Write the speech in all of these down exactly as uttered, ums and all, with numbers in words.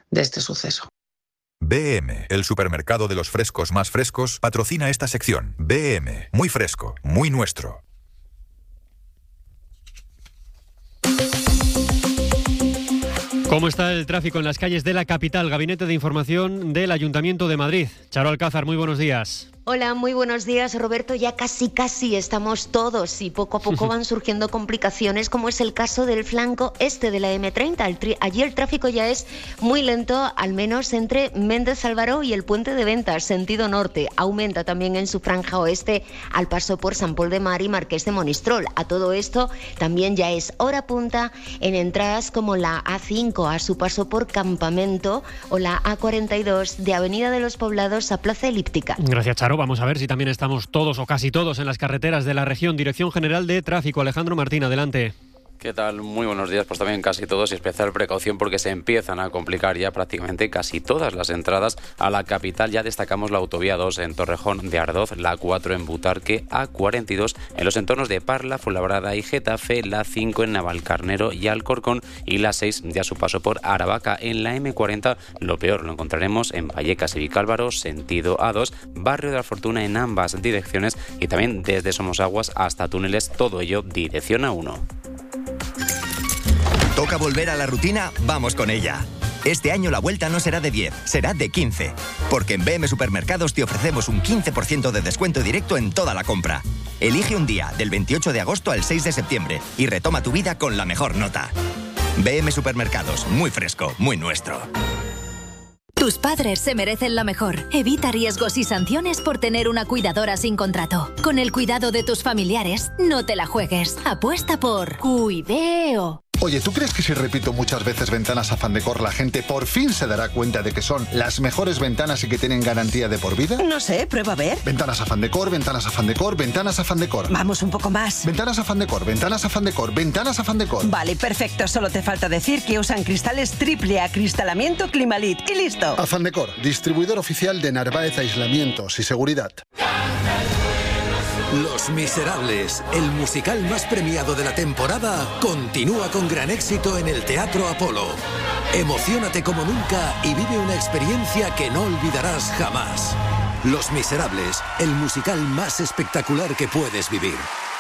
de este suceso. B M, el supermercado de los frescos más frescos, patrocina esta sección. B M, muy fresco, muy nuestro. ¿Cómo está el tráfico en las calles de la capital? Gabinete de Información del Ayuntamiento de Madrid. Charo Alcázar, muy buenos días. Hola, muy buenos días, Roberto. Ya casi casi estamos todos y poco a poco van surgiendo complicaciones, como es el caso del flanco este de la eme treinta. El tri- Allí el tráfico ya es muy lento, al menos entre Méndez Álvaro y el Puente de Ventas, sentido norte. Aumenta también en su franja oeste al paso por San Pol de Mar y Marqués de Monistrol. A todo esto también ya es hora punta en entradas como la A cinco a su paso por Campamento o la A cuarenta y dos de Avenida de los Poblados a Plaza Elíptica. Gracias, Charo. Vamos a ver si también estamos todos o casi todos en las carreteras de la región. Dirección General de Tráfico, Alejandro Martín, adelante. ¿Qué tal? Muy buenos días. Pues también casi todos y especial precaución porque se empiezan a complicar ya prácticamente casi todas las entradas a la capital. Ya destacamos la autovía dos en Torrejón de Ardoz, la cuatro en Butarque, A cuarenta y dos en los entornos de Parla, Fuenlabrada y Getafe, la cinco en Navalcarnero y Alcorcón y la seis ya su paso por Aravaca. En la eme cuarenta lo peor lo encontraremos en Vallecas y Vicálvaro, sentido A dos, Barrio de la Fortuna en ambas direcciones y también desde Somosaguas hasta Túneles, todo ello dirección A uno. ¿Toca volver a la rutina? Vamos con ella. Este año la vuelta no será de diez, será de quince. Porque en B M Supermercados te ofrecemos un quince por ciento de descuento directo en toda la compra. Elige un día, del veintiocho de agosto al seis de septiembre, y retoma tu vida con la mejor nota. B M Supermercados, muy fresco, muy nuestro. Tus padres se merecen la mejor. Evita riesgos y sanciones por tener una cuidadora sin contrato. Con el cuidado de tus familiares, no te la juegues. Apuesta por Cuideo. Oye, ¿tú crees que si repito muchas veces Ventanas Afán Decor, la gente por fin se dará cuenta de que son las mejores ventanas y que tienen garantía de por vida? No sé, prueba a ver. Ventanas Afán Decor, Ventanas Afán Decor, Ventanas Afán Decor. Vamos un poco más. Ventanas Afán Decor, Ventanas Afán Decor, Ventanas Afán Decor. Vale, perfecto. Solo te falta decir que usan cristales triple acristalamiento Climalit. Y listo. Afán Decor, distribuidor oficial de Narváez Aislamientos y Seguridad. Los Miserables, el musical más premiado de la temporada, continúa con gran éxito en el Teatro Apolo. Emociónate como nunca y vive una experiencia que no olvidarás jamás. Los Miserables, el musical más espectacular que puedes vivir.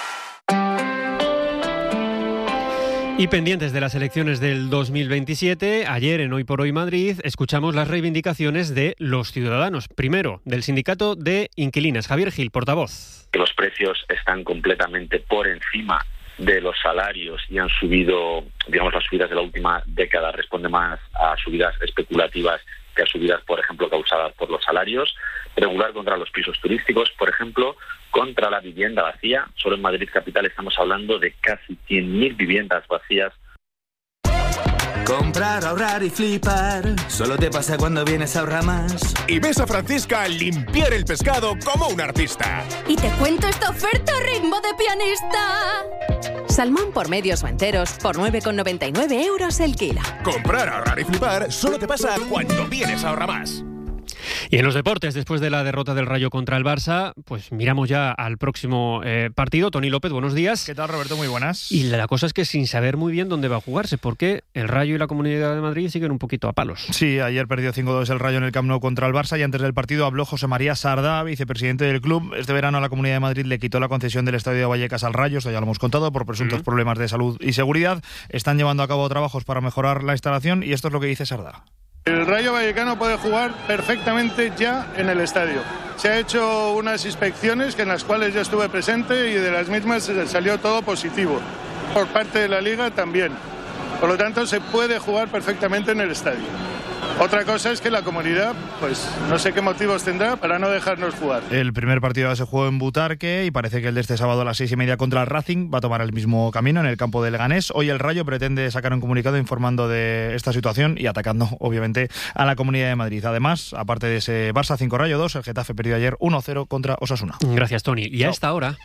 Y pendientes de las elecciones del dos mil veintisiete, ayer en Hoy por Hoy Madrid escuchamos las reivindicaciones de los ciudadanos. Primero, del sindicato de inquilinas. Javier Gil, portavoz. Que los precios están completamente por encima de los salarios y han subido, digamos, las subidas de la última década responde más a subidas especulativas que a subidas, por ejemplo, causadas por los salarios. Regular contra los pisos turísticos, por ejemplo, contra la vivienda vacía. Solo en Madrid capital estamos hablando de casi cien mil viviendas vacías. Comprar, ahorrar y flipar, solo te pasa cuando vienes a Ahorramás. Y ves a Francisca limpiar el pescado como un artista. Y te cuento esta oferta ritmo de pianista. Salmón por medios o enteros por nueve con noventa y nueve euros el kilo. Comprar, ahorrar y flipar solo te pasa cuando vienes a Ahorramás. Y en los deportes, después de la derrota del Rayo contra el Barça, pues miramos ya al próximo eh, partido. Toni López, buenos días. ¿Qué tal, Roberto? Muy buenas. Y la cosa es que sin saber muy bien dónde va a jugarse, porque el Rayo y la Comunidad de Madrid siguen un poquito a palos. Sí, ayer perdió cinco dos el Rayo en el Camp Nou contra el Barça y antes del partido habló José María Sardá, vicepresidente del club. Este verano la Comunidad de Madrid le quitó la concesión del Estadio de Vallecas al Rayo, esto ya lo hemos contado, por presuntos uh-huh. problemas de salud y seguridad. Están llevando a cabo trabajos para mejorar la instalación y esto es lo que dice Sardá. El Rayo Vallecano puede jugar perfectamente ya en el estadio. Se ha hecho unas inspecciones en las cuales yo estuve presente y de las mismas salió todo positivo. Por parte de la Liga también. Por lo tanto, se puede jugar perfectamente en el estadio. Otra cosa es que la comunidad, pues no sé qué motivos tendrá para no dejarnos jugar. El primer partido se jugó en Butarque y parece que el de este sábado a las seis y media contra el Racing va a tomar el mismo camino en el campo del Leganés. Hoy el Rayo pretende sacar un comunicado informando de esta situación y atacando, obviamente, a la Comunidad de Madrid. Además, aparte de ese Barça cinco Rayo dos, el Getafe perdió ayer uno cero contra Osasuna. Gracias, Toni. Y a esta hora...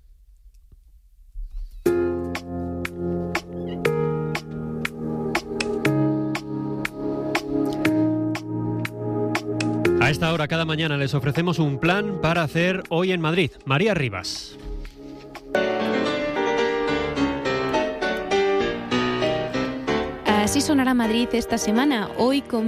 A esta hora cada mañana les ofrecemos un plan para hacer hoy en Madrid. María Rivas. Así sonará Madrid esta semana. Hoy con